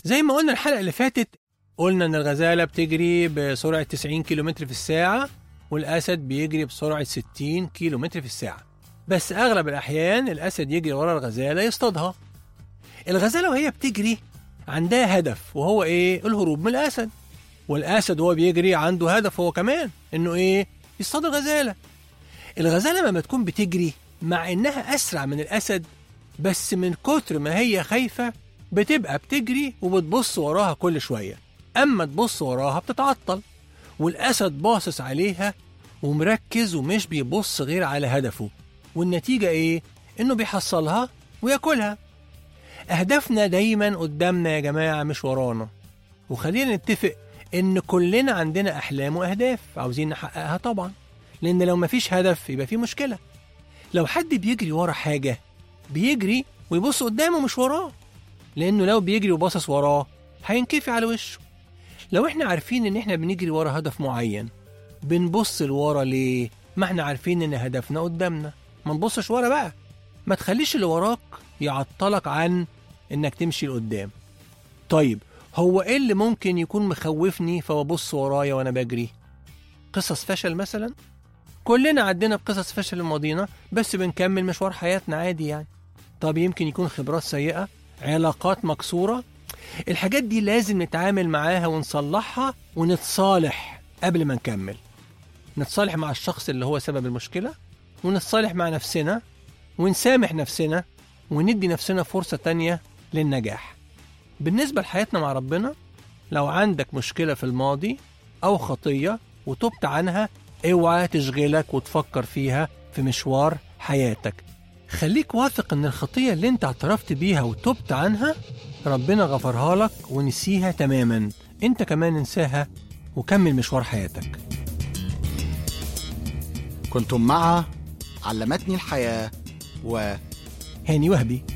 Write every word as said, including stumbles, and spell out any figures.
زي ما قلنا الحلقة اللي فاتت، قلنا إن الغزالة بتجري بسرعة تسعين كيلومتر في الساعة والأسد بيجري بسرعة ستين كيلومتر في الساعة. بس أغلب الأحيان الأسد يجري ورا الغزالة يصطادها. الغزالة وهي بتجري عندها هدف، وهو إيه؟ الهروب من الأسد. والأسد وهو بيجري عنده هدف هو كمان، إنه إيه؟ يصطاد الغزالة. الغزالة لما تكون بتجري مع إنها أسرع من الأسد، بس من كتر ما هي خايفة بتبقى بتجري وبتبص وراها كل شوية. أما تبص وراها بتتعطل، والأسد باصص عليها ومركز ومش بيبص غير على هدفه. والنتيجة إيه؟ إنه بيحصلها ويأكلها. أهدافنا دايما قدامنا يا جماعة، مش ورانا. وخلينا نتفق إن كلنا عندنا أحلام وأهداف عاوزين نحققها طبعا، لأن لو مفيش هدف يبقى في مشكلة. لو حد بيجري ورا حاجة بيجري ويبص قدامه مش وراه، لأنه لو بيجري وباصص وراه هينكفي على وشه. لو احنا عارفين ان احنا بنجري ورا هدف معين، بنبص لورا ليه؟ ما احنا عارفين ان هدفنا قدامنا، ما نبصش ورا بقى. ما تخليش اللي وراك يعطلك عن انك تمشي لقدام. طيب هو ايه اللي ممكن يكون مخوفني فببص ورايا وانا بجري؟ قصص فشل مثلا. كلنا عدينا بقصص فشل ماضينا، بس بنكمل مشوار حياتنا عادي يعني. طب يمكن يكون خبرات سيئة، علاقات مكسورة. الحاجات دي لازم نتعامل معاها ونصلحها ونتصالح قبل ما نكمل. نتصالح مع الشخص اللي هو سبب المشكلة، ونتصالح مع نفسنا، ونسامح نفسنا، وندي نفسنا فرصة تانية للنجاح. بالنسبة لحياتنا مع ربنا، لو عندك مشكلة في الماضي أو خطية وتبت عنها، اوعى تشغلك وتفكر فيها في مشوار حياتك. خليك واثق ان الخطية اللي انت اعترفت بيها وتبت عنها ربنا غفرها لك ونسيها تماما. انت كمان انساها وكمل مشوار حياتك. كنتم مع علمتني الحياة و هاني وهبي.